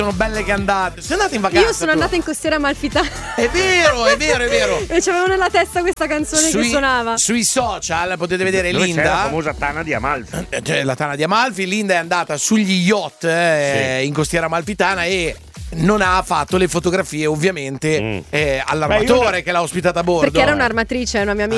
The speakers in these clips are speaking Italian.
sono belle che andate. Sei andata in vacanza? Io sono andata in Costiera Amalfitana. È vero. E c'avevo nella testa questa canzone che suonava. Sui social potete vedere dove Linda. c'è la famosa Tana di Amalfi. La Tana di Amalfi. Linda è andata sugli yacht in Costiera Amalfitana e non ha fatto le fotografie ovviamente all'armatore che l'ha ospitata a bordo. Perché era un'armatrice, è una mia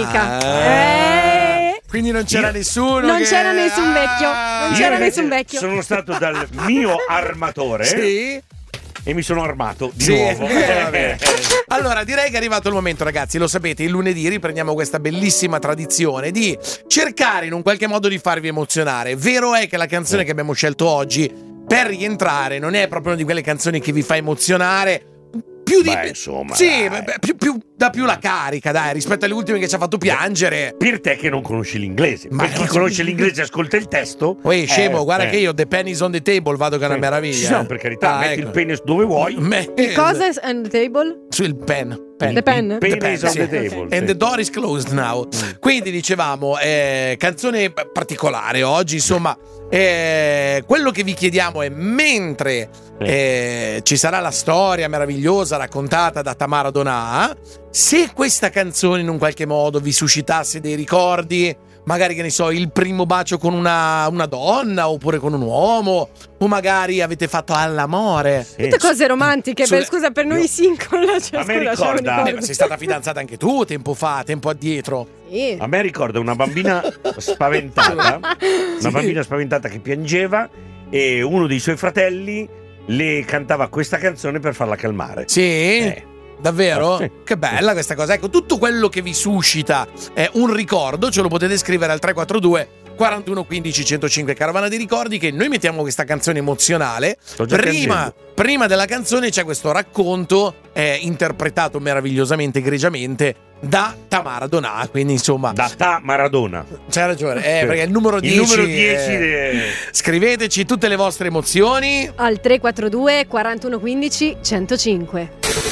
amica. Quindi non c'era nessuno. Non c'era nessun vecchio. Non c'era nessun vecchio. Sono stato dal mio armatore. Sì. E mi sono armato di nuovo. Allora direi che è arrivato il momento, ragazzi. Lo sapete, il lunedì riprendiamo questa bellissima tradizione di cercare in un qualche modo di farvi emozionare. Vero è che la canzone che abbiamo scelto oggi per rientrare non è proprio una di quelle canzoni che vi fa emozionare. Insomma, sì, dà più la carica, dai, rispetto alle ultime che ci ha fatto piangere. Per te che non conosci l'inglese. Ma chi conosce l'inglese e ascolta il testo. Scemo, guarda che io The Penny's on the Table vado che è una meraviglia. No, per carità, metti il penis dove vuoi. Che cosa è on the table? Sul pen. The pen? The pen is on the table. And the door is closed now. Quindi dicevamo, canzone particolare oggi, insomma. Quello che vi chiediamo è, mentre ci sarà la storia meravigliosa raccontata da Tamara Donà, se questa canzone in un qualche modo vi suscitasse dei ricordi, magari, che ne so, il primo bacio con una donna oppure con un uomo, o magari avete fatto all'amore. Tutte cose romantiche, scusa, per noi single. A me ricorda. Ma sei stata fidanzata anche tu tempo addietro. Sì. A me ricorda una bambina spaventata. Una bambina spaventata che piangeva e uno dei suoi fratelli le cantava questa canzone per farla calmare. Sì? Davvero? Sì. Che bella questa cosa. Ecco, tutto quello che vi suscita un ricordo ce lo potete scrivere al 342 41 15 105. Carovana dei ricordi, che noi mettiamo questa canzone emozionale. Prima della canzone c'è questo racconto interpretato meravigliosamente, egregiamente da Tamara Donà, quindi insomma da Maradona. C'hai ragione, perché il numero 10. Il numero 10 Scriveteci tutte le vostre emozioni al 342 41 15 105.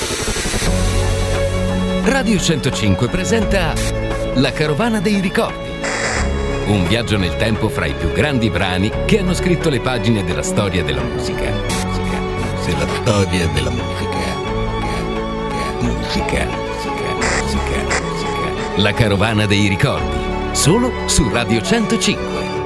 Radio 105 presenta La Carovana dei ricordi. Un viaggio nel tempo fra i più grandi brani che hanno scritto le pagine della storia della musica. Se la storia della musica. La Carovana dei ricordi, solo su Radio 105.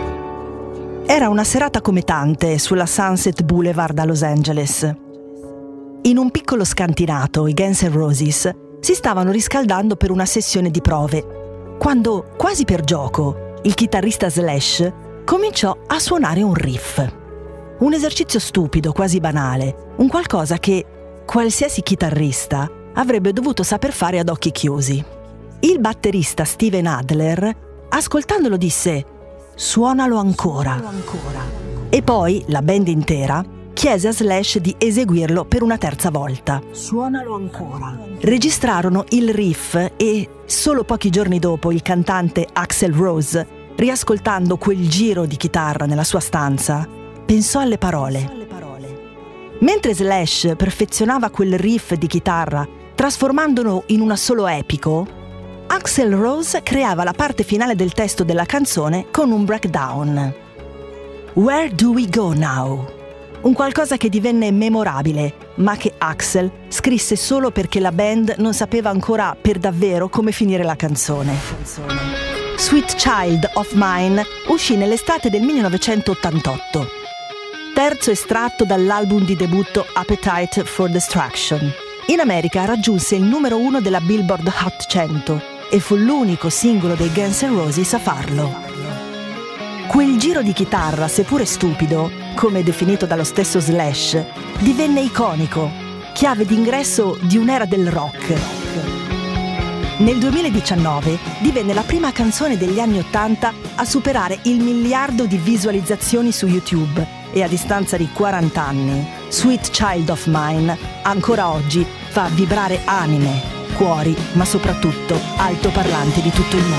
Era una serata come tante sulla Sunset Boulevard a Los Angeles. In un piccolo scantinato, i Guns N' Roses si stavano riscaldando per una sessione di prove, quando, quasi per gioco, il chitarrista Slash cominciò a suonare un riff. Un esercizio stupido, quasi banale, un qualcosa che qualsiasi chitarrista avrebbe dovuto saper fare ad occhi chiusi. Il batterista Steven Adler, ascoltandolo, disse: "Suonalo ancora". E poi la band intera chiese a Slash di eseguirlo per una terza volta. "Suonalo ancora". Registrarono il riff e, solo pochi giorni dopo, il cantante Axl Rose, riascoltando quel giro di chitarra nella sua stanza, pensò alle parole. Mentre Slash perfezionava quel riff di chitarra, trasformandolo in un assolo epico, Axl Rose creava la parte finale del testo della canzone con un breakdown. "Where do we go now?" Un qualcosa che divenne memorabile, ma che Axl scrisse solo perché la band non sapeva ancora per davvero come finire la canzone. Sweet Child of Mine uscì nell'estate del 1988. Terzo estratto dall'album di debutto Appetite for Destruction. In America raggiunse il numero 1 della Billboard Hot 100 e fu l'unico singolo dei Guns N' Roses a farlo. Quel giro di chitarra, seppure stupido, come definito dallo stesso Slash, divenne iconico, chiave d'ingresso di un'era del rock. Nel 2019 divenne la prima canzone degli anni '80 a superare il 1 miliardo di visualizzazioni su YouTube e a distanza di 40 anni, Sweet Child of Mine ancora oggi fa vibrare anime, cuori, ma soprattutto altoparlanti di tutto il mondo.